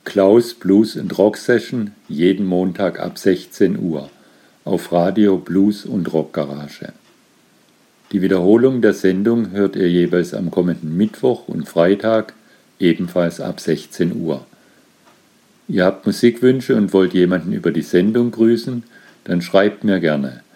Klaus Blues and Rock Session jeden Montag ab 16 Uhr auf Radio Blues und Rock Garage. Die Wiederholung der Sendung hört ihr jeweils am kommenden Mittwoch und Freitag, ebenfalls ab 16 Uhr. Ihr habt Musikwünsche und wollt jemanden über die Sendung grüßen? Dann schreibt mir gerne.